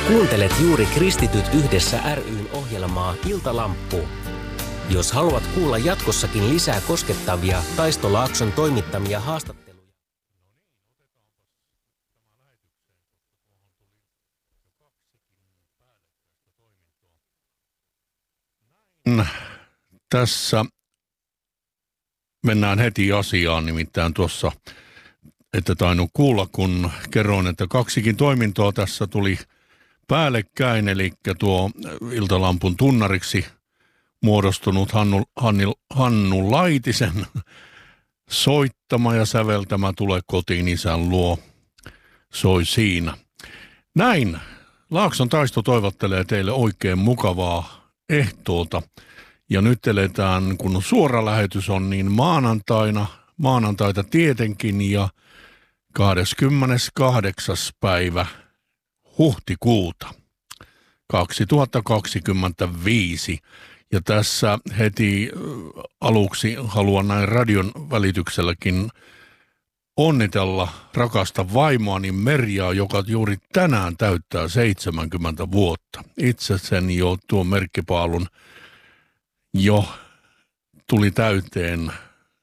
Kuuntelet juuri Kristityt yhdessä ry:n ohjelmaa Iltalamppu. Jos haluat kuulla jatkossakin lisää koskettavia Taisto Laakson toimittamia haastatteluja. Tässä mennään heti asiaan, nimittäin tuossa, että tainnut kuulla, kun kerroin, että kaksikin toimintoa tässä tuli päällekkäin, eli tuo Iltalampun tunnariksi muodostunut Hannu Laitisen soittama ja säveltämä Tule kotiin isän luo soi siinä. Näin, Laakson Taisto toivottelee teille oikein mukavaa ehtoota. Ja nyt eletään, kun suora lähetys on, niin maanantaita tietenkin ja 28. päivä huhtikuuta 2025. Ja tässä heti aluksi haluan näin radion välitykselläkin onnitella rakasta vaimoani Merjaa, joka juuri tänään täyttää 70 vuotta. Itse sen jo tuon merkkipaalun jo tuli täyteen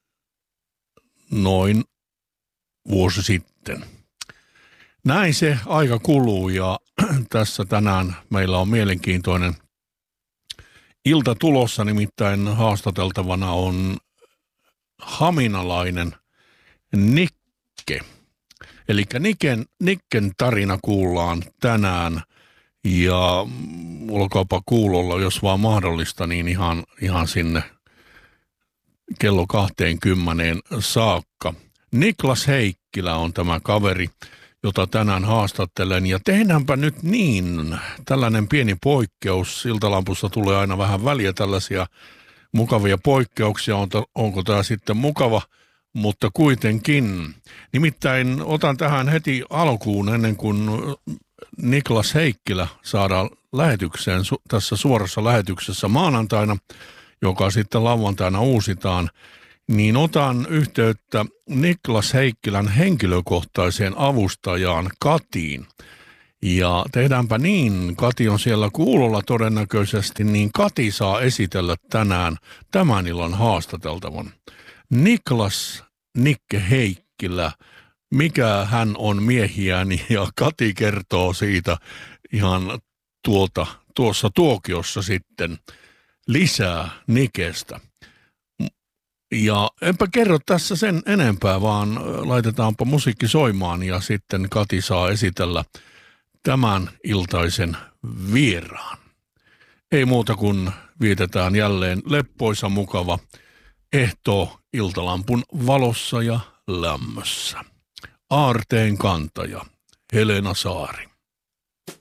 noin vuosi sitten. Näin se aika kuluu ja tässä tänään meillä on mielenkiintoinen ilta tulossa, nimittäin haastateltavana on haminalainen Nikke. Eli Nikken tarina kuullaan tänään ja olkaapa kuulolla, jos vaan mahdollista, niin ihan sinne kello 20 saakka. Niklas Heikkilä on tämä kaveri, jota tänään haastattelen. Ja tehdäänpä nyt niin, tällainen pieni poikkeus. Iltalampussa tulee aina vähän väliä tällaisia mukavia poikkeuksia. Onko tämä sitten mukava, mutta kuitenkin. Nimittäin otan tähän heti alkuun ennen kuin Niklas Heikkilä saadaan lähetykseen tässä suorassa lähetyksessä maanantaina, joka sitten lauantaina uusitaan, niin otan yhteyttä Niklas Heikkilän henkilökohtaiseen avustajaan Katiin. Ja tehdäänpä niin, Kati on siellä kuulolla todennäköisesti, niin Kati saa esitellä tänään tämän illan haastateltavan. Niklas Nikke Heikkilä, mikä hän on miehiäni, ja Kati kertoo siitä ihan tuossa tuokiossa sitten lisää Nikestä. Ja enpä kerro tässä sen enempää, vaan laitetaanpa musiikki soimaan ja sitten Kati saa esitellä tämän iltaisen vieraan. Ei muuta kuin vietetään jälleen leppoisa mukava ehtoo Iltalampun valossa ja lämmössä. Aarteen kantaja Helena Saari.